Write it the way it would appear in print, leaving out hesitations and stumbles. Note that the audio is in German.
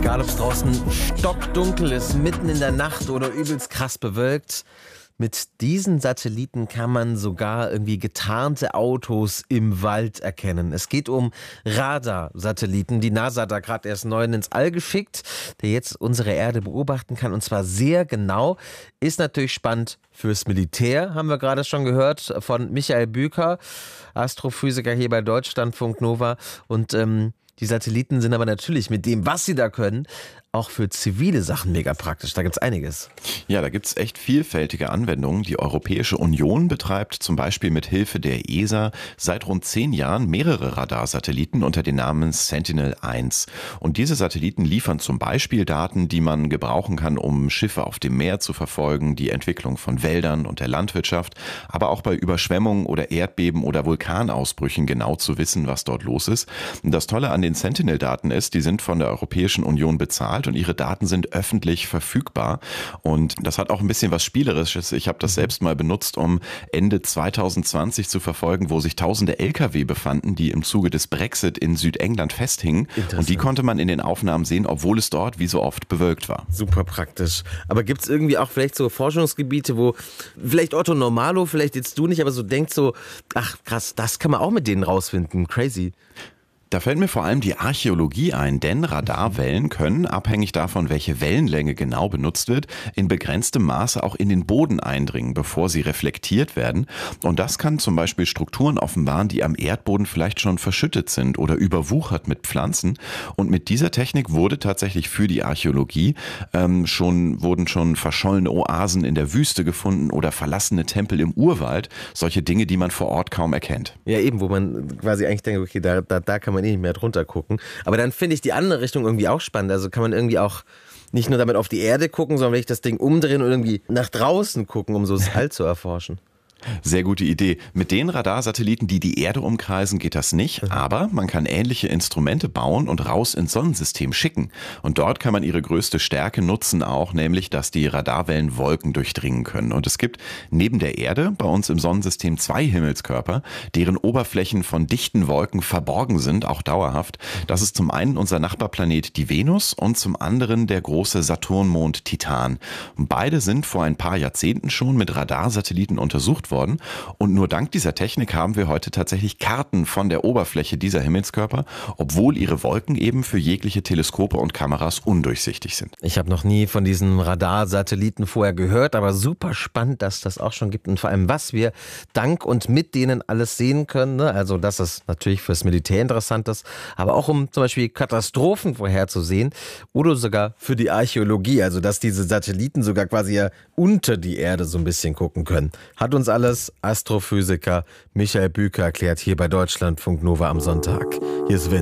Egal, ob es draußen stockdunkel ist, mitten in der Nacht oder übelst krass bewölkt. Mit diesen Satelliten kann man sogar irgendwie getarnte Autos im Wald erkennen. Es geht um Radarsatelliten. Die NASA hat da gerade erst neuen ins All geschickt, der jetzt unsere Erde beobachten kann. Und zwar sehr genau. Ist natürlich spannend fürs Militär, haben wir gerade schon gehört, von Michael Büker, Astrophysiker hier bei Deutschlandfunk Nova. Und die Satelliten sind aber natürlich mit dem, was sie da können, auch für zivile Sachen mega praktisch. Da gibt's einiges. Ja, da gibt's echt vielfältige Anwendungen. Die Europäische Union betreibt zum Beispiel mit Hilfe der ESA seit rund 10 Jahren mehrere Radarsatelliten unter dem Namen Sentinel-1. Und diese Satelliten liefern zum Beispiel Daten, die man gebrauchen kann, um Schiffe auf dem Meer zu verfolgen, die Entwicklung von Wäldern und der Landwirtschaft, aber auch bei Überschwemmungen oder Erdbeben oder Vulkanausbrüchen genau zu wissen, was dort los ist. Und das Tolle an den Sentinel-Daten ist, die sind von der Europäischen Union bezahlt und ihre Daten sind öffentlich verfügbar. Und das hat auch ein bisschen was Spielerisches. Ich habe das selbst mal benutzt, um Ende 2020 zu verfolgen, wo sich tausende LKW befanden, die im Zuge des Brexit in Südengland festhingen. Und die konnte man in den Aufnahmen sehen, obwohl es dort wie so oft bewölkt war. Super praktisch. Aber gibt es irgendwie auch vielleicht so Forschungsgebiete, wo vielleicht Otto Normalo, vielleicht jetzt du nicht, aber so denkt so, ach krass, das kann man auch mit denen rausfinden. Crazy. Da fällt mir vor allem die Archäologie ein, denn Radarwellen können, abhängig davon, welche Wellenlänge genau benutzt wird, in begrenztem Maße auch in den Boden eindringen, bevor sie reflektiert werden. Und das kann zum Beispiel Strukturen offenbaren, die am Erdboden vielleicht schon verschüttet sind oder überwuchert mit Pflanzen. Und mit dieser Technik wurde tatsächlich für die Archäologie wurden schon verschollene Oasen in der Wüste gefunden oder verlassene Tempel im Urwald. Solche Dinge, die man vor Ort kaum erkennt. Ja, eben, wo man quasi eigentlich denkt, okay, da kann man nicht mehr drunter gucken. Aber dann finde ich die andere Richtung irgendwie auch spannend. Also kann man irgendwie auch nicht nur damit auf die Erde gucken, sondern wirklich das Ding umdrehen und irgendwie nach draußen gucken, um so das All zu erforschen. Sehr gute Idee. Mit den Radarsatelliten, die die Erde umkreisen, geht das nicht, aber man kann ähnliche Instrumente bauen und raus ins Sonnensystem schicken. Und dort kann man ihre größte Stärke nutzen auch, nämlich, dass die Radarwellen Wolken durchdringen können. Und es gibt neben der Erde bei uns im Sonnensystem 2 Himmelskörper, deren Oberflächen von dichten Wolken verborgen sind, auch dauerhaft. Das ist zum einen unser Nachbarplanet die Venus und zum anderen der große Saturnmond Titan. Und beide sind vor ein paar Jahrzehnten schon mit Radarsatelliten untersucht worden. Und nur dank dieser Technik haben wir heute tatsächlich Karten von der Oberfläche dieser Himmelskörper, obwohl ihre Wolken eben für jegliche Teleskope und Kameras undurchsichtig sind. Ich habe noch nie von diesen Radarsatelliten vorher gehört, aber super spannend, dass das auch schon gibt und vor allem, was wir dank und mit denen alles sehen können. Ne? Also, dass es natürlich fürs Militär interessant ist, aber auch um zum Beispiel Katastrophen vorherzusehen oder sogar für die Archäologie, also dass diese Satelliten sogar quasi ja unter die Erde so ein bisschen gucken können. Hat uns alles Astrophysiker Michael Büker erklärt hier bei Deutschlandfunk Nova am Sonntag. Hier ist Wind.